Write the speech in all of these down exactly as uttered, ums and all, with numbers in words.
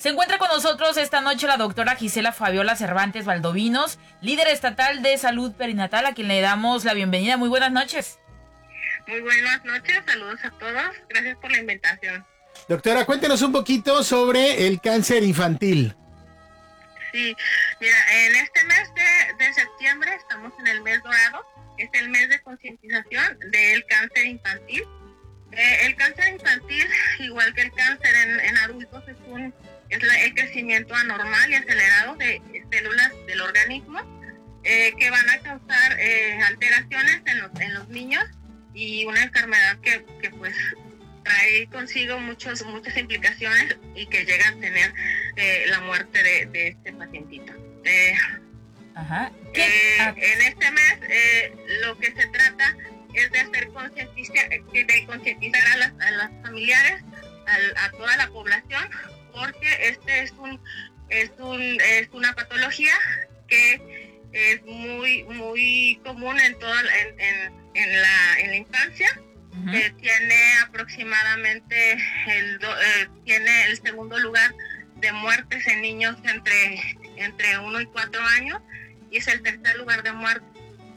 Se encuentra con nosotros esta noche la doctora Gisela Fabiola Cervantes Valdovinos, líder estatal de salud perinatal, a quien le damos la bienvenida. Muy buenas noches. Muy buenas noches, saludos a todos, gracias por la invitación. Doctora, cuéntenos un poquito sobre el cáncer infantil. Sí, mira, en este mes de, de septiembre estamos en el mes dorado, es el mes de concientización del cáncer infantil. Eh, el cáncer infantil, igual que el cáncer en, en adultos, es, un, es la, el crecimiento anormal y acelerado de células del organismo eh, que van a causar eh, alteraciones en los, en los niños y una enfermedad que, que pues trae consigo muchos, muchas implicaciones y que llega a tener eh, la muerte de, de este pacientito. Eh, Ajá. Eh, ah. En este mes eh, lo que se trata es de hacer concientizar, de concientizar a las, a las familiares, a, a toda la población, porque este es un es un es una patología que es muy muy común en toda en, en, en la en la infancia. Uh-huh. Que tiene aproximadamente el do, eh, tiene el segundo lugar de muertes en niños entre entre uno y cuatro años y es el tercer lugar de muerte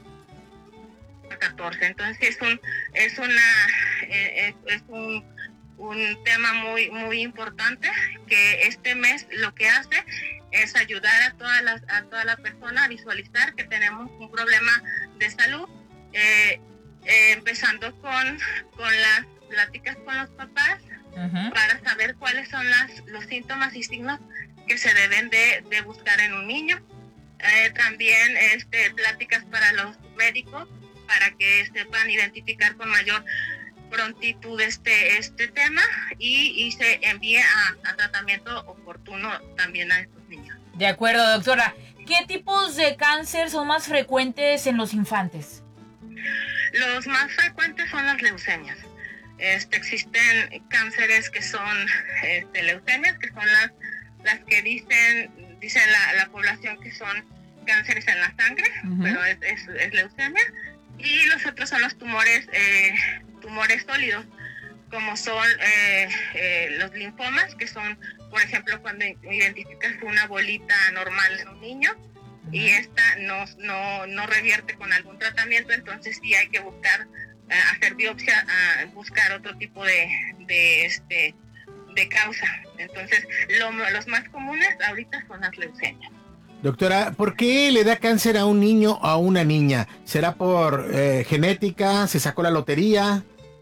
catorce. Entonces es un es una eh, es, es un un tema muy muy importante que este mes lo que hace es ayudar a todas las a toda la persona a visualizar que tenemos un problema de salud, eh, eh, empezando con con las pláticas con los papás. Uh-huh. Para saber cuáles son las los síntomas y signos que se deben de, de buscar en un niño. Eh, también este pláticas para los médicos para que sepan identificar con mayor prontitud este este tema y, y se envíe a, a tratamiento oportuno también a estos niños. De acuerdo, doctora. ¿Qué tipos de cáncer son más frecuentes en los infantes? Los más frecuentes son las leucemias. Este, existen cánceres que son este, leucemias, que son las las que dicen dice la, la población que son cánceres en la sangre, uh-huh. pero es, es, es leucemia. Y los otros son los tumores eh, tumores sólidos, como son eh, eh, los linfomas, que son, por ejemplo, cuando identificas una bolita normal en un niño uh-huh. y esta no, no, no revierte con algún tratamiento, entonces sí hay que buscar, uh, hacer biopsia, uh, buscar otro tipo de, de, este, de causa. Entonces, lo, los más comunes ahorita son las leucemias. Doctora, ¿por qué le da cáncer a un niño o a una niña? ¿Será por eh, genética? ¿Se sacó la lotería?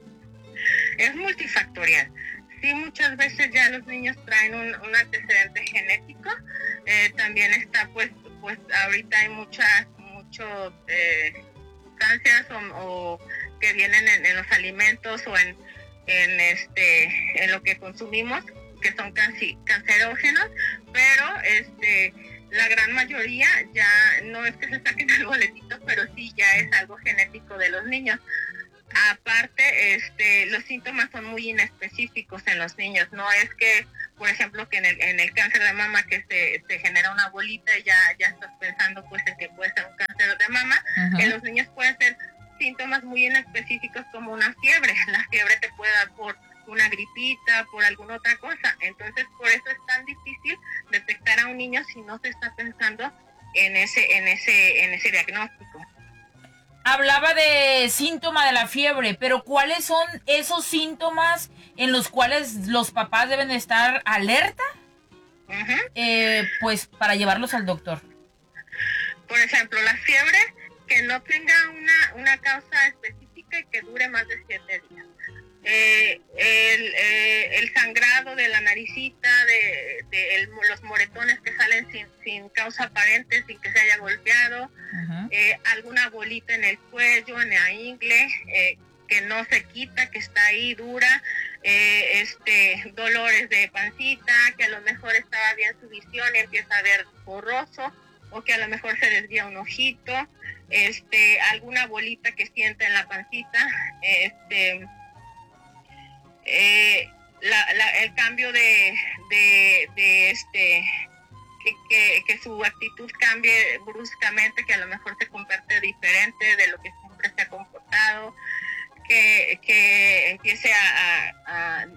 Es multifactorial. Sí, muchas veces ya los niños traen un, un antecedente genético. Eh, también está, pues, pues ahorita hay muchas, muchos eh, sustancias o, o que vienen en, en los alimentos o en, en este, en lo que consumimos, que son canci- cancerógenos, pero este la gran mayoría ya no es que se saquen el boletito, pero sí ya es algo genético de los niños. Aparte, este, los síntomas son muy inespecíficos en los niños. No es que, por ejemplo, que en el, en el cáncer de mama que se, se genera una bolita y ya, ya estás pensando pues en que puede ser un cáncer de mama. Uh-huh. En los niños pueden ser síntomas muy inespecíficos como una fiebre. La fiebre te puede dar por una gripita, por alguna otra cosa. Entonces, por eso es tan difícil detectar a un niño si no se está pensando en ese, en ese, en ese diagnóstico. Hablaba de síntoma de la fiebre, pero ¿cuáles son esos síntomas en los cuales los papás deben estar alerta? Uh-huh. Eh, pues para llevarlos al doctor. Por ejemplo, la fiebre que no tenga una, una causa específica y que dure más de siete días. Eh, el, eh, el sangrado de la naricita, de, de el, los moretones que salen sin, sin causa aparente, sin que se haya golpeado, uh-huh. eh, alguna bolita en el cuello, en la ingle, eh, que no se quita, que está ahí dura, eh, este, dolores de pancita, que a lo mejor estaba bien su visión y empieza a ver borroso, o que a lo mejor se desvía un ojito, este, alguna bolita que sienta en la pancita, este... Eh, la, la, el cambio de, de, de este que, que, que su actitud cambie bruscamente, que a lo mejor se convierte diferente de lo que siempre se ha comportado, que, que empiece a, a, a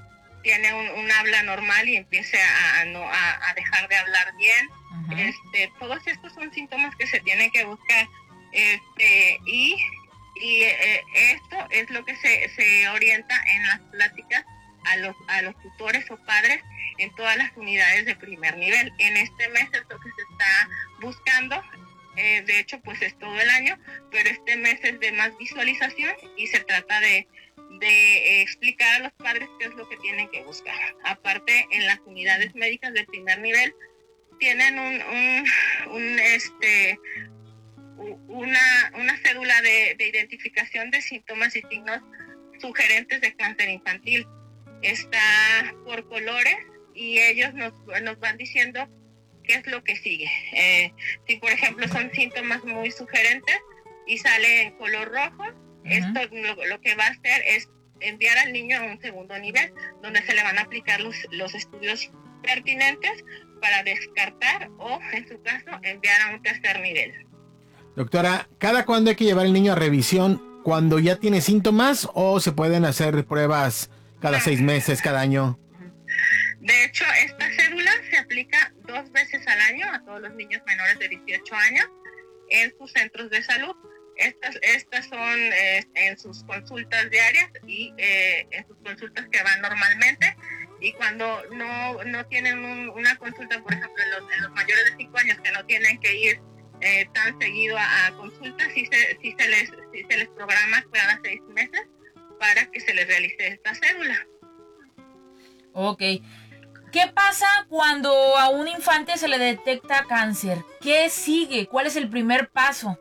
tiene un, un habla normal y empiece a, a, no, a, a dejar de hablar bien. Uh-huh. Este, todos estos son síntomas que se tienen que buscar. Este, y y eh, esto es lo que se, se orienta en las pláticas a los, a los tutores o padres en todas las unidades de primer nivel. En este mes es lo que se está buscando. Eh, de hecho, pues es todo el año, pero este mes es de más visualización y se trata de, de eh, explicar a los padres qué es lo que tienen que buscar. Aparte, en las unidades médicas de primer nivel tienen un, un, un este, una, una cédula de, de identificación de síntomas y signos sugerentes de cáncer infantil. Está por colores y ellos nos, nos van diciendo qué es lo que sigue. Eh, si por ejemplo son síntomas muy sugerentes y sale en color rojo, uh-huh. esto lo, lo que va a hacer es enviar al niño a un segundo nivel donde se le van a aplicar los, los estudios pertinentes para descartar o en su caso enviar a un tercer nivel. Doctora, ¿cada cuándo hay que llevar al niño a revisión? ¿Cuando ya tiene síntomas o se pueden hacer pruebas cada seis meses, cada año? De hecho, esta cédula se aplica dos veces al año a todos los niños menores de dieciocho años en sus centros de salud. Estas, estas son eh, en sus consultas diarias y eh, en sus consultas que van normalmente. Y cuando no, no tienen un, una consulta, por ejemplo, en los, en los mayores de cinco años que no tienen que ir eh, tan seguido a, a consultas, sí se, sí se les, sí se les programa cada seis meses para que se les realice esta cédula. Ok. ¿Qué pasa cuando a un infante se le detecta cáncer? ¿Qué sigue? ¿Cuál es el primer paso?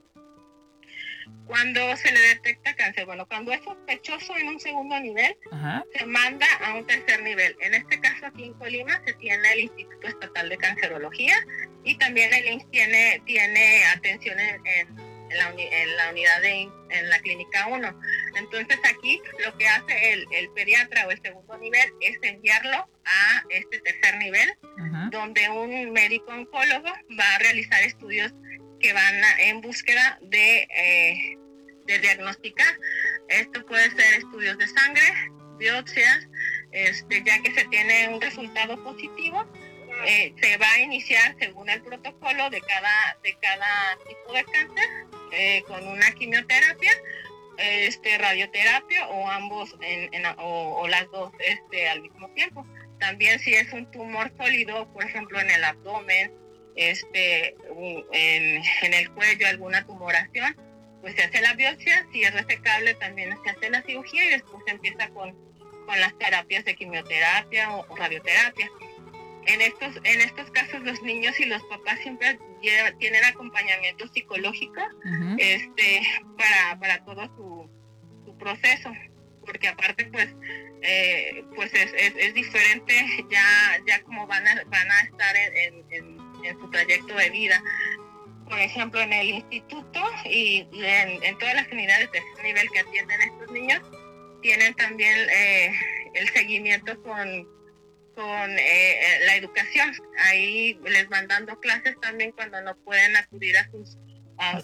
Cuando se le detecta cáncer, bueno, cuando es sospechoso en un segundo nivel, uh-huh. se manda a un tercer nivel. En este caso aquí en Colima se tiene el Instituto Estatal de Cancerología y también el I M S S tiene, tiene atención en, en, en, la, uni, en la unidad de en la clínica uno. Entonces aquí lo que hace el, el pediatra o el segundo nivel es enviarlo a este tercer nivel, uh-huh. donde un médico oncólogo va a realizar estudios que van a, en búsqueda de, eh, de diagnosticar. Esto puede ser estudios de sangre, biopsias, este, ya que se tiene un resultado positivo, eh, se va a iniciar según el protocolo de cada, de cada tipo de cáncer, eh, con una quimioterapia, este, radioterapia o ambos en, en, o, o las dos este, al mismo tiempo. También si es un tumor sólido, por ejemplo en el abdomen, este en, en el cuello, alguna tumoración, pues se hace la biopsia. Si es resecable también se hace la cirugía y después se empieza con, con las terapias de quimioterapia o, o radioterapia. En estos, en estos casos los niños y los papás siempre lleva, tienen acompañamiento psicológico, uh-huh. este, para, para todo su, su proceso, porque aparte pues eh, pues es, es, es diferente ya, ya como van a, van a estar en, en en su trayecto de vida. Por ejemplo, en el instituto y, y en, en todas las unidades de ese nivel que atienden a estos niños, tienen también eh, el seguimiento con, con eh, la educación. Ahí les van dando clases también cuando no pueden acudir a sus,